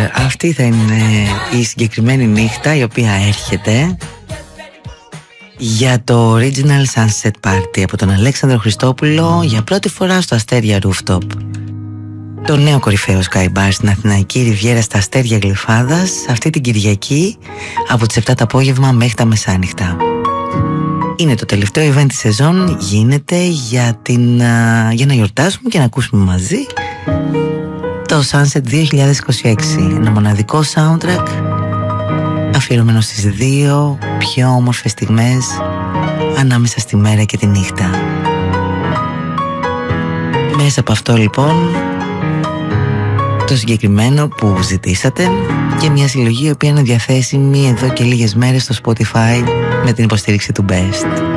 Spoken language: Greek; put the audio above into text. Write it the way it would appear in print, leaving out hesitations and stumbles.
Αυτή θα είναι η συγκεκριμένη νύχτα η οποία έρχεται για το Original Sunset Party από τον Αλέξανδρο Χριστόπουλο για πρώτη φορά στο Αστέρια Rooftop. Το νέο κορυφαίο Sky Bar στην Αθηναϊκή Ριβιέρα στα Αστέρια Γλυφάδας αυτή την Κυριακή από τις 7 το απόγευμα μέχρι τα μεσάνυχτα. Είναι το τελευταίο event της σεζόν, γίνεται για να γιορτάσουμε και να ακούσουμε μαζί το Sunset 2026. Ένα μοναδικό soundtrack αφιερωμένο στις δύο πιο όμορφες στιγμές ανάμεσα στη μέρα και τη νύχτα. Μέσα από αυτό λοιπόν το συγκεκριμένο που ζητήσατε και μια συλλογή η οποία είναι διαθέσιμη εδώ και λίγες μέρες στο Spotify με την υποστήριξη του Best.